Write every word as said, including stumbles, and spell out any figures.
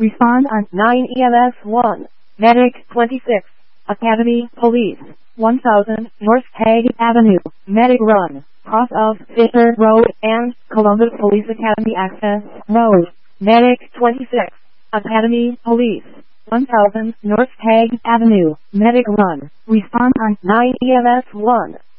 Respond on nine E M S one. Medic twenty-six. Academy Police. one thousand North Hague Avenue. Medic Run. Cross of Fisher Road and Columbus Police Academy Access Road. Medic twenty-six. Academy Police. one thousand North Hague Avenue. Medic Run. Respond on nine E M S one.